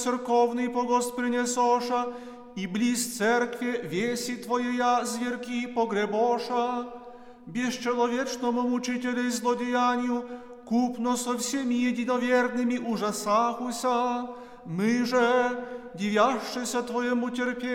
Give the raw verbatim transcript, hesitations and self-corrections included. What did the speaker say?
церковный погост принесоша, и близ церкви веси Твоея зверки погребоша, бесчеловечному мучителю и злодеянию, купно со всеми единоверными ужасахуся, мы же, дивящися Твоему терпению,